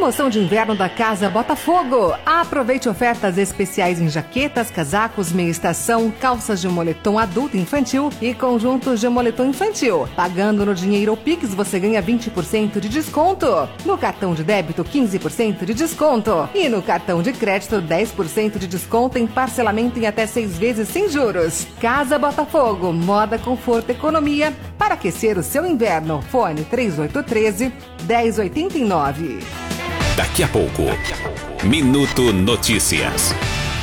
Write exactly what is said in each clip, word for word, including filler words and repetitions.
Promoção de inverno da Casa Botafogo. Aproveite ofertas especiais em jaquetas, casacos, meia estação, calças de moletom adulto e infantil e conjuntos de moletom infantil. Pagando no dinheiro ou Pix, você ganha vinte por cento de desconto. No cartão de débito, quinze por cento de desconto. E no cartão de crédito, dez por cento de desconto em parcelamento em até seis vezes sem juros. Casa Botafogo, moda, conforto, economia para aquecer o seu inverno. Fone três oito um três, um zero oito nove. Daqui a pouco, Minuto Notícias.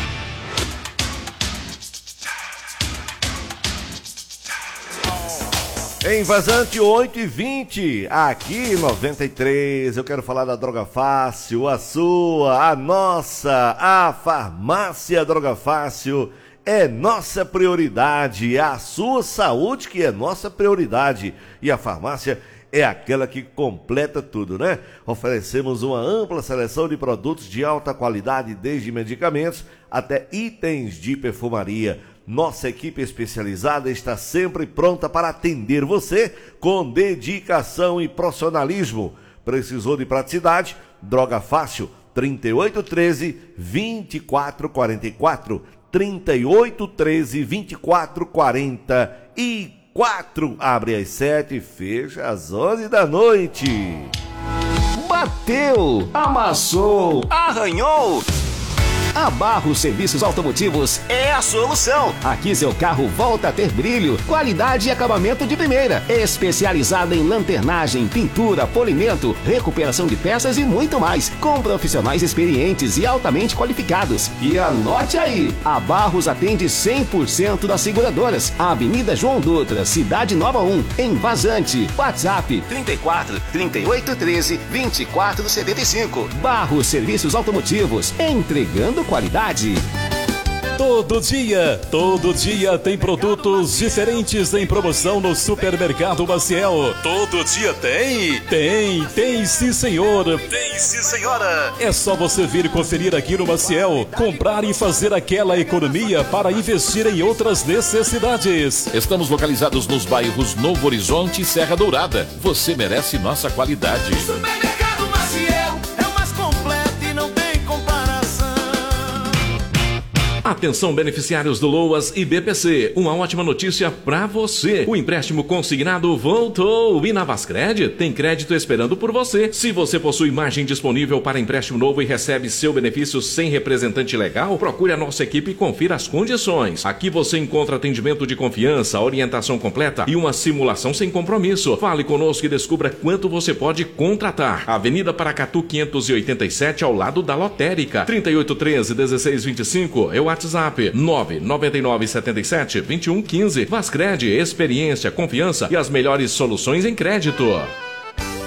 Em Vazante oito e vinte, aqui noventa e três, eu quero falar da Droga Fácil, a sua, a nossa, a farmácia Droga Fácil é nossa prioridade, a sua saúde que é nossa prioridade e a farmácia é aquela que completa tudo, né? Oferecemos uma ampla seleção de produtos de alta qualidade, desde medicamentos até itens de perfumaria. Nossa equipe especializada está sempre pronta para atender você com dedicação e profissionalismo. Precisou de praticidade? Droga Fácil, trinta e oito treze, vinte e quatro quarenta e quatro, trinta e oito treze, vinte e quatro quarenta e quatro. Abre às sete e fecha às onze da noite. Bateu, amassou, arranhou. A Barros Serviços Automotivos é a solução. Aqui seu carro volta a ter brilho, qualidade e acabamento de primeira. Especializada em lanternagem, pintura, polimento, recuperação de peças e muito mais. Com profissionais experientes e altamente qualificados. E anote aí, a Barros atende cem por cento das seguradoras. Avenida João Dutra, Cidade Nova um, em Vazante. WhatsApp trinta e quatro, trinta e oito treze, vinte e quatro setenta e cinco. Barros Serviços Automotivos, entregando qualidade. Todo dia, todo dia tem produtos diferentes em promoção no Supermercado Maciel. Todo dia tem? Tem, tem sim senhor. Tem sim senhora. É só você vir conferir aqui no Maciel, comprar e fazer aquela economia para investir em outras necessidades. Estamos localizados nos bairros Novo Horizonte e Serra Dourada. Você merece nossa qualidade. Supermercado Maciel é o mais completo e não tem comparação. Atenção beneficiários do Loas e B P C, uma ótima notícia para você. O empréstimo consignado voltou e na Vascred tem crédito esperando por você. Se você possui margem disponível para empréstimo novo e recebe seu benefício sem representante legal, procure a nossa equipe e confira as condições. Aqui você encontra atendimento de confiança, orientação completa e uma simulação sem compromisso. Fale conosco e descubra quanto você pode contratar. Avenida Paracatu quinhentos e oitenta e sete, ao lado da Lotérica. trinta e oito treze, dezesseis vinte e cinco é o WhatsApp nove nove nove sete sete, dois um um cinco. Vascred, experiência, confiança e as melhores soluções em crédito.